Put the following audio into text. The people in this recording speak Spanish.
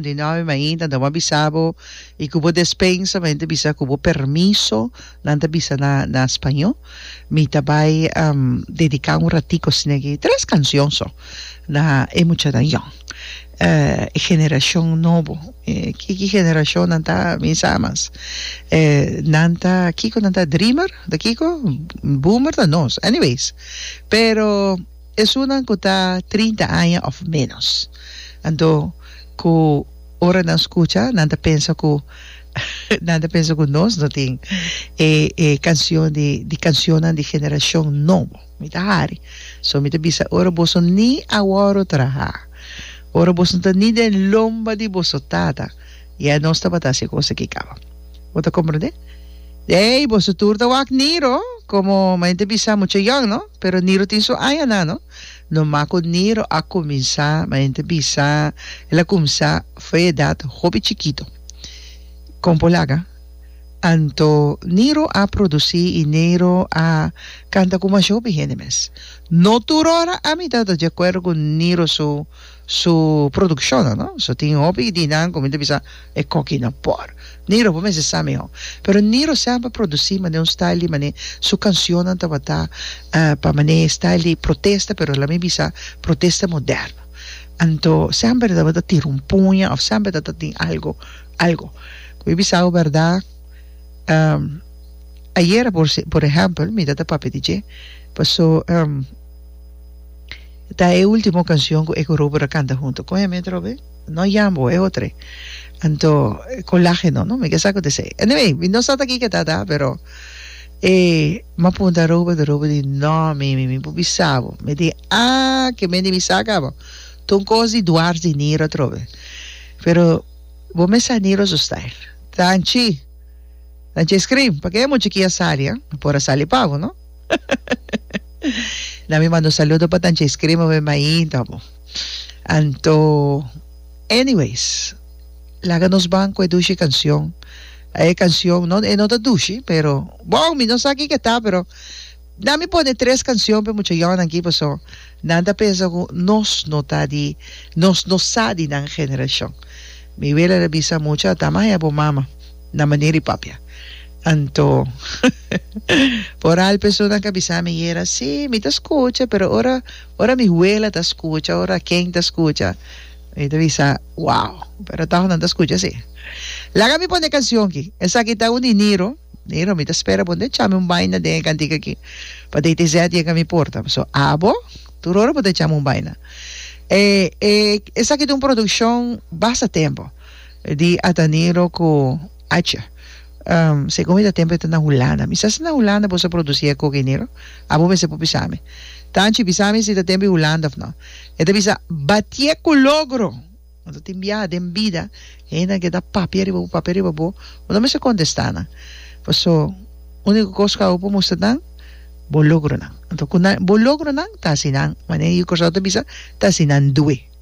di nove mainta da mabisabo e kubo despensa mente bisa kubo permiso nanta bisa na espanhol mi tabay dedicar un ratico sinegi tres canciones na mucha da young generación novo kiki generación nanta mis amas nanta kiko nanta dreamer da kiko boomer da nos anyways pero es una que está 30 años o menos. Ando, que ahora no escucha, nada piensa que nos no tiene canción de canción de generación nueva. Mita hari. So mita bisa ahora vos ni ahora trabajar. Ahora vos no ni de lomba de vos tata. Ya no está batasi cosa que acaba. ¿Vos te comprende? Hey, vos turta wak niro, como mente bisa mucho young, ¿no? Pero niro tiene su año, ¿no? No mako niro a comenzar, mente bisa, ela começar foi edad hobby chiquito. Com polaga, anto niro a produzir e niro a canta como a hobby genemes. No turora a mitad de acordo com niro su production, no? So ting hobby dinan como mente bisa e coquina por. Niro come se sabe, pero Niro sempre produzir mane un style mane su canción anta bata pa mane style protesta, pero la mi bisa protesta moderna. Anto sempre da bata tir un puña o sempre da tin algo. Como bisa verdad ayer por ejemplo mi data papi dice pasó da e última canción que eu Robert canta junto con me trobe no llamo es otra. Anto colágeno, ¿no? Me que saco de ese. Anyway, no está aquí que está, pero ma punta roba di no, mi bisavo. Me di che me mi sacava. Ton così duar di nero trove. Pero vos me sa nero so style. Tanchi scream, perché è molto chi salia, por sali pago, no? La mi mando saludo pa tanchi scream me mai tamo. Anto anyways, laga nos banco e dushi canción. Hay canción, no te dushi, pero wow, mi no sé aquí que está, pero dame pone tres canciones, pero mucho yawan aquí, pues so, nada pensa que nos nota di, nos sa di ng generación. Mi vela la visa mucho, tama ya po mama, na manera y papia. Anto, por al persona que avisa me era, sí, me te escucha, pero ahora mi abuela te escucha, ahora quién te escucha. Y te avisa, wow, pero tajo no te escucha así. Laga mi pone canción aquí. Esa aquí está un Niro, me te espera, pone, chame un vaina de cantica aquí. Para te sea llega mi porta. So, abo, tu roro pone chame un vaina. Esa aquí está una producción basta tiempo. De Ataniro con H. Según mi tiempo está en Holanda. Mi sas na Holanda pues se producía con Niro. Abo me se pupisame. Tanchi pisami si te tempi Holanda no. E te bisa batie ku logro. Quando ti invia den vida, ena che da papiri bo, non me se contestana. Paso unico cosa che upo musta bo logro na. Anto kuna bo logro na ta sinan, mane yu cosa te bisa ta sinan due.